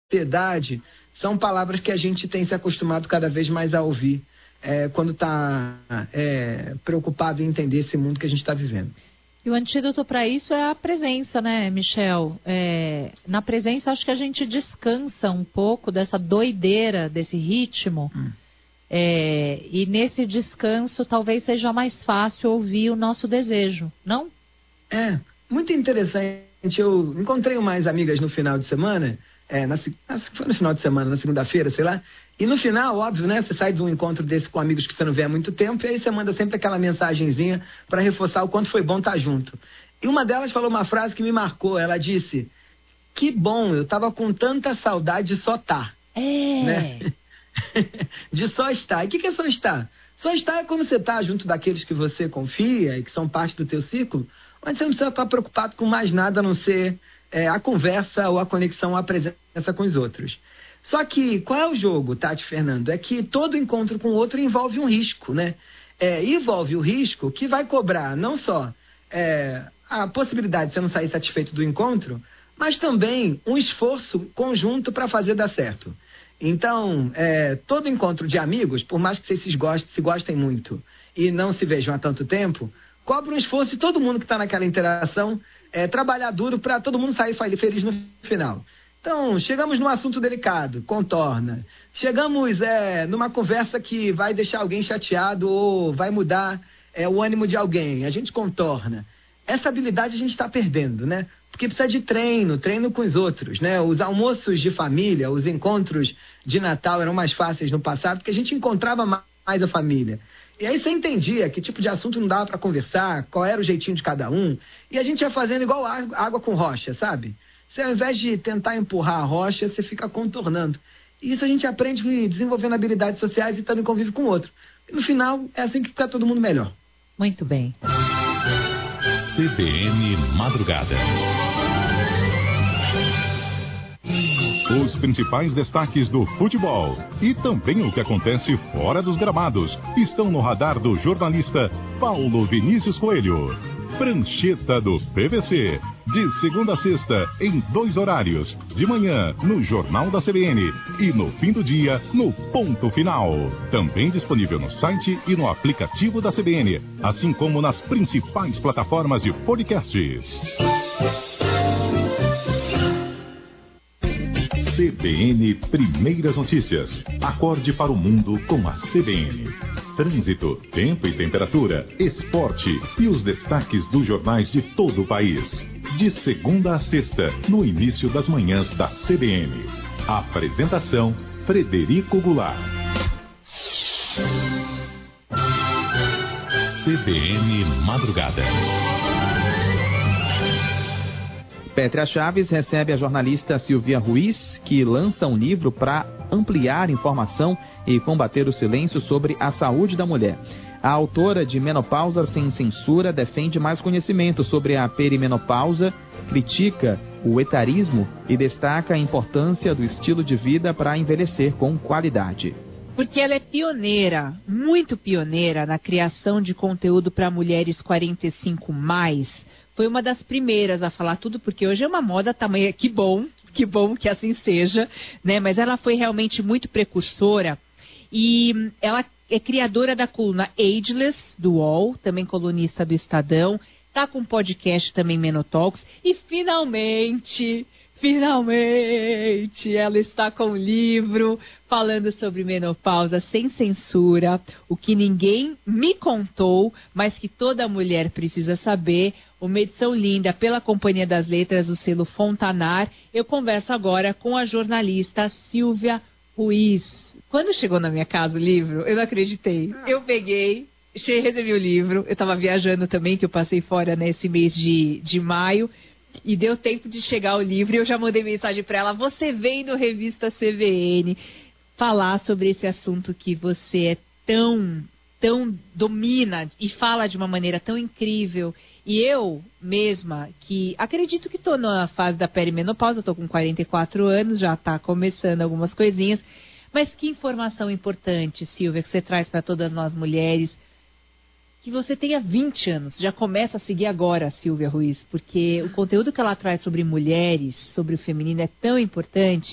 ansiedade, são palavras que a gente tem se acostumado cada vez mais a ouvir quando está preocupado em entender esse mundo que a gente está vivendo. E o antídoto para isso é a presença, né, Michel? Na presença, acho que a gente descansa um pouco dessa doideira, desse ritmo. E nesse descanso, talvez seja mais fácil ouvir o nosso desejo, não? Muito interessante. Eu encontrei umas amigas no final de semana, foi no final de semana, na segunda-feira, sei lá. E no final, óbvio, né? Você sai de um encontro desse com amigos que você não vê há muito tempo, e aí você manda sempre aquela mensagenzinha para reforçar o quanto foi bom estar junto. E uma delas falou uma frase que me marcou. Ela disse: que bom, eu tava com tanta saudade de só estar. Né? De só estar. E o que é só estar? Só estar é quando você está junto daqueles que você confia e que são parte do teu ciclo, onde você não precisa estar preocupado com mais nada a não ser a conversa ou a conexão, a presença com os outros. Só que, qual é o jogo, Tati e Fernando? É que todo encontro com o outro envolve um risco, né? Envolve o risco que vai cobrar não só a possibilidade de você não sair satisfeito do encontro, mas também um esforço conjunto para fazer dar certo. Então, todo encontro de amigos, por mais que vocês se gostem muito e não se vejam há tanto tempo, cobra um esforço de todo mundo que está naquela interação, trabalhar duro para todo mundo sair feliz no final. Então, chegamos num assunto delicado, contorna. Chegamos numa conversa que vai deixar alguém chateado ou vai mudar o ânimo de alguém. A gente contorna. Essa habilidade a gente está perdendo, né? Porque precisa de treino com os outros, né? Os almoços de família, os encontros de Natal eram mais fáceis no passado, porque a gente encontrava mais a família. E aí você entendia que tipo de assunto não dava para conversar, qual era o jeitinho de cada um. E a gente ia fazendo igual água com rocha, sabe? Você, ao invés de tentar empurrar a rocha, você fica contornando. E isso a gente aprende desenvolvendo habilidades sociais e estando em convívio com o outro. E no final, é assim que fica todo mundo melhor. Muito bem. CBN Madrugada. Os principais destaques do futebol e também o que acontece fora dos gramados estão no radar do jornalista Paulo Vinícius Coelho. Prancheta do PVC, de segunda a sexta, em 2 horários, de manhã, no Jornal da CBN e no fim do dia, no Ponto Final. Também disponível no site e no aplicativo da CBN, assim como nas principais plataformas de podcasts. CBN Primeiras Notícias. Acorde para o mundo com a CBN. Trânsito, tempo e temperatura, esporte e os destaques dos jornais de todo o país. De segunda a sexta, no início das manhãs da CBN. Apresentação, Frederico Goulart. CBN Madrugada. Pétrea Chaves recebe a jornalista Silvia Ruiz, que lança um livro para ampliar informação e combater o silêncio sobre a saúde da mulher. A autora de Menopausa Sem Censura defende mais conhecimento sobre a perimenopausa, critica o etarismo e destaca a importância do estilo de vida para envelhecer com qualidade. Porque ela é pioneira, muito pioneira na criação de conteúdo para mulheres 45+. Foi uma das primeiras a falar tudo, porque hoje é uma moda tamanha. Que bom que assim seja, né? Mas ela foi realmente muito precursora e ela é criadora da coluna Ageless, do UOL, também colunista do Estadão, tá com um podcast também, Menotalks, e finalmente, ela está com um livro falando sobre menopausa sem censura, o que ninguém me contou, mas que toda mulher precisa saber. Uma edição linda pela Companhia das Letras, o selo Fontanar. Eu converso agora com a jornalista Silvia Ruiz. Quando chegou na minha casa o livro, eu não acreditei. Eu peguei, recebi o livro, eu estava viajando também, que eu passei fora nesse mês de maio, e deu tempo de chegar o livro e eu já mandei mensagem para ela: você vem no Revista CBN falar sobre esse assunto que você é tão domina e fala de uma maneira tão incrível. E eu mesma, que acredito que estou na fase da perimenopausa, estou com 44 anos, já está começando algumas coisinhas, mas que informação importante, Silvia, que você traz para todas nós mulheres. Que você tenha 20 anos, já começa a seguir agora a Silvia Ruiz, porque o conteúdo que ela traz sobre mulheres, sobre o feminino é tão importante.